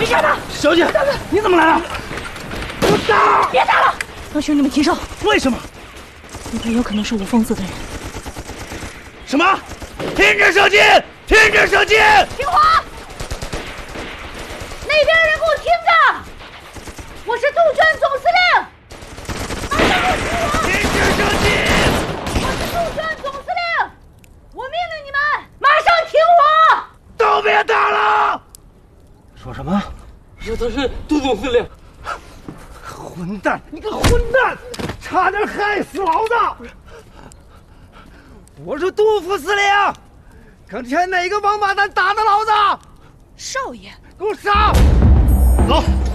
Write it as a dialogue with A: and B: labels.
A: 别杀他！
B: 小姐，你怎么来了？不打！
A: 别打了！让兄弟们停手。
B: 为什么？
A: 因为他有可能是五凤寺的人。
B: 什么？停止射击！停止射击！
A: 听话！那边人给我听着！我是杜鹃总司令。
B: 停止射击！
A: 我是杜鹃总司令，我命令你们马上停火！
B: 都别打了！
C: 说什么？说他是杜总司令。
B: 混蛋！你个混蛋！差点害死老子！我是杜副司令，刚才哪个王八蛋打的老子？
A: 少爷，
B: 给我杀！走。